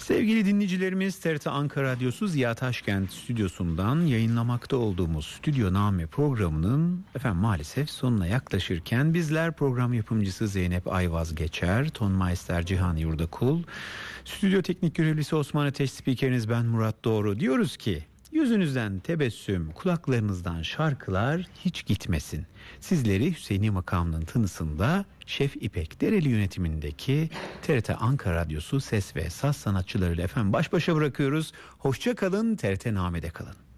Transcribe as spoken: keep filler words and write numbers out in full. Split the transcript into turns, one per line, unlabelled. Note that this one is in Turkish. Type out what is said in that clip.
Sevgili dinleyicilerimiz, T R T Ankara Radyosu Ziya Taşkent stüdyosundan yayınlamakta olduğumuz Stüdyo Name programının efendim maalesef sonuna yaklaşırken bizler program yapımcısı Zeynep Ayvaz Geçer, Tonmeister Cihan Yurdakul, stüdyo teknik görevlisi Osman Ateş, spikeriniz ben Murat Doğru diyoruz ki yüzünüzden tebessüm, kulaklarınızdan şarkılar hiç gitmesin. Sizleri Hüseyini Makamı'nın tınısında Şef İpek Dereli yönetimindeki T R T Ankara Radyosu ses ve saz sanatçılarıyla efendim baş başa bırakıyoruz. Hoşça kalın, T R T Name'de kalın.